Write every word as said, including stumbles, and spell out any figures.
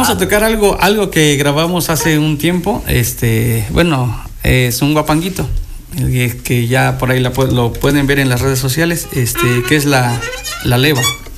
vamos a tocar algo, algo que grabamos hace un tiempo. Este, bueno, es un guapanguito que ya por ahí la, lo pueden ver en las redes sociales. Este, que es la, la leva.